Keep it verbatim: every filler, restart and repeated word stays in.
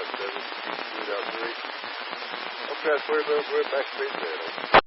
seven, two out three. Okay, that's where we're back to base there.